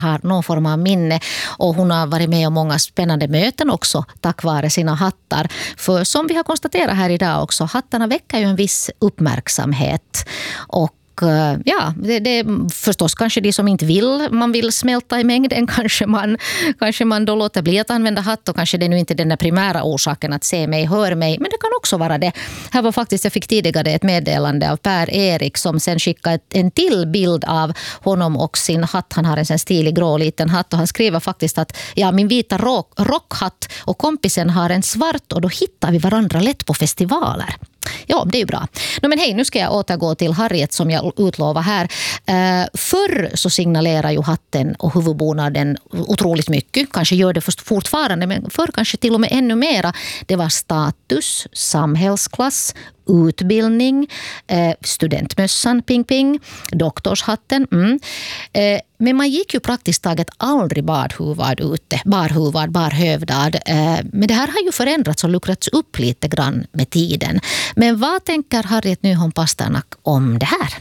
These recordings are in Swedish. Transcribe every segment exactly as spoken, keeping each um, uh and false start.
har någon form av minne, och hon har varit med om många spännande möten också tack vare sina hattar. För som vi har konstaterat här idag också, hattarna väcker ju en viss uppmärksamhet, och ja, det, det är förstås kanske de som inte vill, man vill smälta i mängden, kanske man, kanske man då låter bli att använda hatt, och kanske det är nu inte den där primära orsaken att se mig, hör mig, men det kan också vara det. Här var faktiskt, jag fick tidigare ett meddelande av Per-Erik som sen skickade en till bild av honom och sin hatt. Han har en sån stilig grå liten hatt, och han skriver faktiskt att ja, min vita rock, rockhatt och kompisen har en svart, och då hittar vi varandra lätt på festivaler. Ja, det är ju bra. No, men hej, nu ska jag återgå till Harriet som jag utlovar här. Uh, förr så signalerar ju hatten och huvudbonaden otroligt mycket. Kanske gör det fortfarande, men förr kanske till och med ännu mera. Det var status, samhällsklass, utbildning, eh, studentmössan, ping ping, doktorshatten. Mm. Eh, men man gick ju praktiskt taget aldrig barhuvad ute, barhuvad, barhövdad. Eh, men det här har ju förändrats och luckrats upp lite grann med tiden. Men vad tänker Harriet Nyholm Pasternak om det här?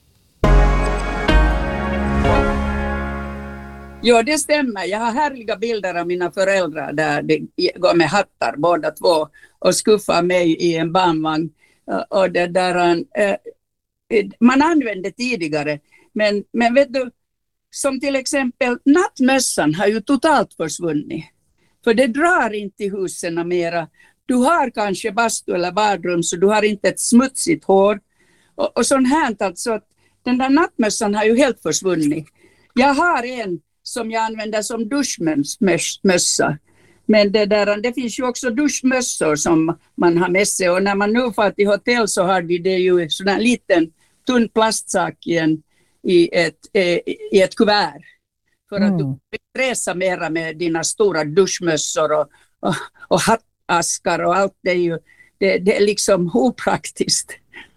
Ja, det stämmer. Jag har härliga bilder av mina föräldrar där de går med hattar båda två och skuffar mig i en barnvagn. Och det där, eh, man använde tidigare, men, men vet du, som till exempel nattmössan har ju totalt försvunnit. För det drar inte i husen mera. Du har kanske bastu eller badrum, så du har inte ett smutsigt hår. Och, och sånt här, alltså att den där nattmössan har ju helt försvunnit. Jag har en som jag använder som duschmössa. Men det, där, det finns ju också duschmössor som man har med sig. Och när man nu får till hotell så har de det ju en sån här liten tunn plastsak i, en, i, ett, eh, i ett kuvert. För mm. att du kan resa mera med dina stora duschmössor och, och, och hattaskar och allt. Det är ju det, det är liksom opraktiskt.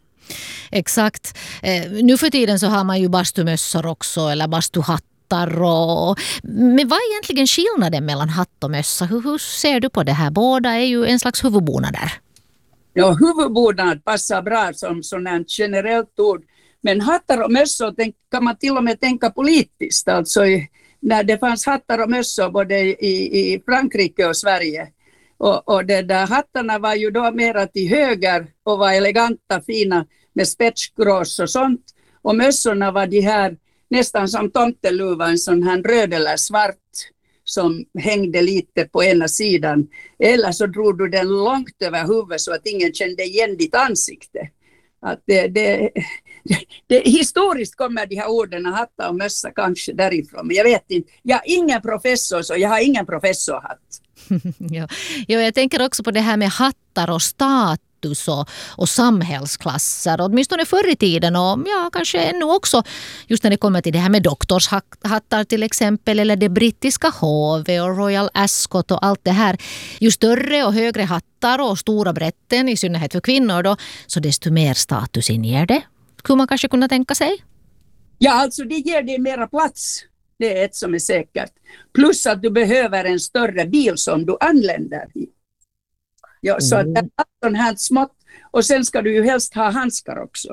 Exakt. Eh, nu för tiden så har man ju bastumössor också, eller bastuhatt. Och, men vad är egentligen skillnaden mellan hatt och mössa? Hur, hur ser du på det här? Båda är ju en slags huvudbonader. Ja, huvudbonad passar bra som sådant generellt ord. Men hattar och mössor kan man till och med tänka politiskt. Alltså när det fanns hattar och mössor både i, i Frankrike och Sverige. Och, och det där hattarna var ju då mera till höger och var eleganta, fina med spetsgrås och sånt. Och mössorna var de här nästan som tomteluva, en sån här röd eller svart som hängde lite på ena sidan. Eller så drog du den långt över huvudet så att ingen kände igen ditt ansikte. Att det, det, det, det, historiskt kommer de här orden hatta och mössa kanske därifrån. Men jag vet inte. Jag har ingen professor, så jag har ingen professorhatt. ja. ja, jag tänker också på det här med hattar och status. Och, och samhällsklasser, åtminstone förr i tiden, och ja, kanske ännu också just när det kommer till det här med doktorshattar till exempel, eller det brittiska H V och Royal Ascot och allt det här. Ju större och högre hattar och stora brätten, i synnerhet för kvinnor då, så desto mer status inger det. Skulle man kanske kunna tänka sig? Ja, alltså det ger dig mera plats. Det är ett som är säkert. Plus att du behöver en större bil som du anländer i. Ja, så att det är sån här smått. Och sen ska du ju helst ha handskar också.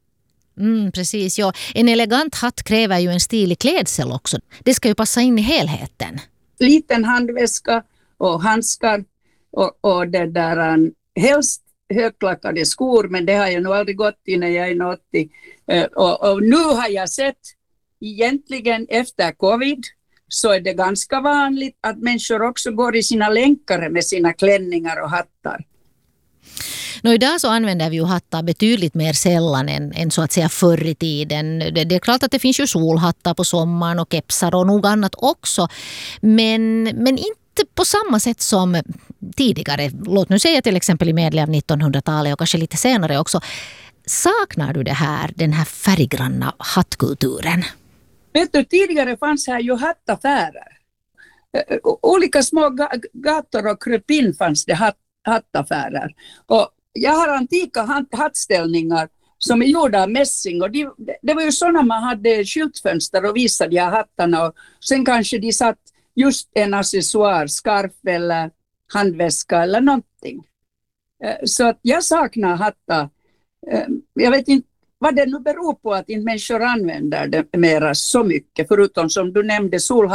Mm, precis, ja. En elegant hatt kräver ju en stilig klädsel också. Det ska ju passa in i helheten. Liten handväska och handskar. Och, och det där, um, helst högklackade skor. Men det har jag nog aldrig gått i när jag är åttio. Uh, och, och nu har jag sett egentligen efter covid, så är det ganska vanligt att människor också går i sina länkare med sina klänningar och hattar. Nå, idag så använder vi ju hattar betydligt mer sällan än, än så att säga förr i tiden. Det, det är klart att det finns ju solhattar på sommaren och kepsar och nog annat också. Men, men inte på samma sätt som tidigare. Låt nu säga till exempel i medel av nittonhundratalet och kanske lite senare också. Saknar du det här, den här färggranna hattkulturen? Vet du, tidigare fanns här ju hattaffärer. Olika små gator och krypin fanns det hatt, hattaffärer. Och jag har antika hatt, hattställningar som är gjorda av mässing. Och de, det var ju sådana man hade skyltfönster och visade de här hattarna. Och sen kanske de satt just en accessoar, skarf eller handväska eller någonting. Så att jag saknar hattar. Jag vet inte. vad det nu beror på att inte människor använder det mera så mycket, förutom som du nämnde solhatt